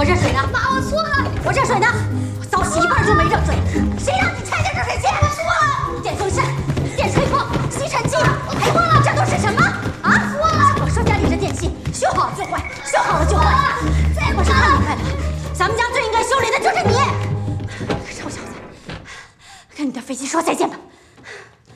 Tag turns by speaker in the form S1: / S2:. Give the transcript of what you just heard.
S1: 我热水呢？
S2: 妈，我错了。
S1: 我热水呢？我早洗一半就没热水，谁让你拆的热水器？
S2: 我错了。
S1: 电风扇、电吹风、吸尘器，我错了，这都是什么？啊，错了！我说家里的电器修好就坏，修好了就坏。我是看明白了，咱们家最应该修理的就是你，臭小子，跟你的飞机说再见吧。